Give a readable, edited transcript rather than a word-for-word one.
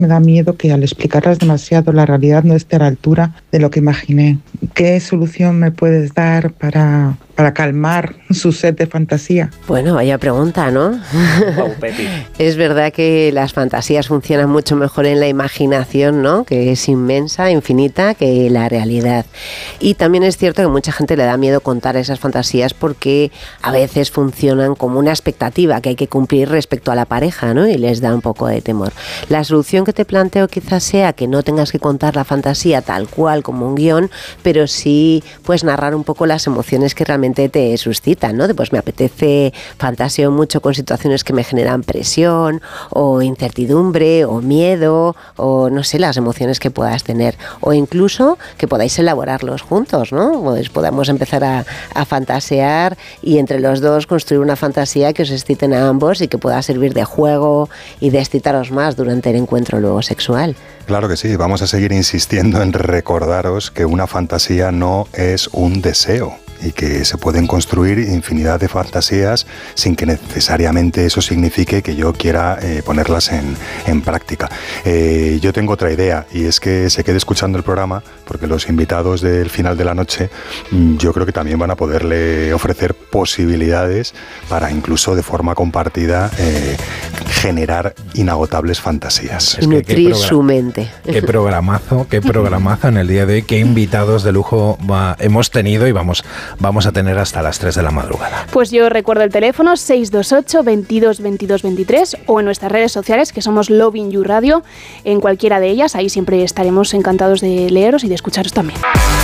Me da miedo que al explicarlas demasiado la realidad no esté a la altura de lo que imaginé. ¿Qué solución me puedes dar para calmar su sed de fantasía? Bueno, vaya pregunta, ¿no? Es verdad que las fantasías funcionan mucho mejor en la imaginación, ¿no? Que es inmensa, infinita, que la realidad. Y también es cierto que mucha gente le da miedo contar esas fantasías porque a veces funcionan como una expectativa que hay que cumplir respecto a la pareja, ¿no? Y les da un poco de temor. La solución que te planteo quizás sea que no tengas que contar la fantasía tal cual como un guión, pero sí puedes narrar un poco las emociones que realmente te suscitan, ¿no? Pues me apetece, fantaseo mucho con situaciones que me generan presión o incertidumbre o miedo o no sé, las emociones que puedas tener, o incluso que podáis elaborarlos juntos, ¿no? Pues podamos empezar a fantasear y entre los dos construir una fantasía que os exciten a ambos y que pueda servir de juego y de excitaros más durante el encuentro luego sexual. Claro que sí, vamos a seguir insistiendo en recordaros que una fantasía no es un deseo y que se pueden construir infinidad de fantasías sin que necesariamente eso signifique que yo quiera ponerlas en práctica. Yo tengo otra idea y es que se quede escuchando el programa porque los invitados del final de la noche yo creo que también van a poderle ofrecer posibilidades para incluso de forma compartida generar inagotables fantasías. Y nutrir su mente. Qué programazo en el día de hoy, qué invitados de lujo hemos tenido y vamos a tener hasta las 3 de la madrugada. Pues yo recuerdo el teléfono 628 22 22 23 o en nuestras redes sociales que somos Lovin You Radio, en cualquiera de ellas, ahí siempre estaremos encantados de leeros y de escucharos también.